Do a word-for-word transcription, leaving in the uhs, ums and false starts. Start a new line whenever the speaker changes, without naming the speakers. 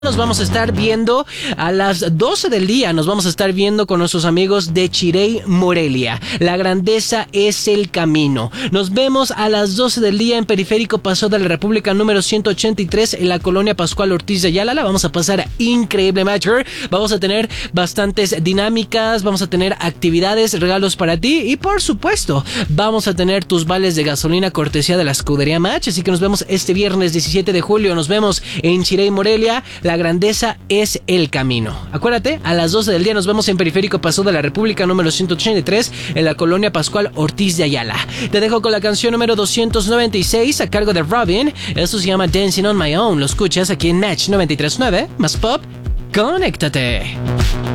Nos vamos a estar viendo a las doce del día, nos vamos a estar viendo con nuestros amigos de Chirey, Morelia. La grandeza es el camino. Nos vemos a las doce del día en Periférico Paso de la República número ciento ochenta y tres en la colonia Pascual Ortiz de Ayala. La vamos a pasar increíble, Macher. Vamos a tener bastantes dinámicas, vamos a tener actividades, regalos para ti y por supuesto vamos a tener tus vales de gasolina cortesía de la escudería Match. Así que nos vemos este viernes diecisiete de julio. Nos vemos en Chirey, Morelia. La grandeza es el camino. Acuérdate, a las doce del día nos vemos en Periférico Paso de la República número ciento ochenta y tres en la colonia Pascual Ortiz de Ayala. Te dejo con la canción número doscientos noventa y seis a cargo de Robin. Esto se llama Dancing on My Own. Lo escuchas aquí en Match noventa y tres punto nueve. Más pop, conéctate.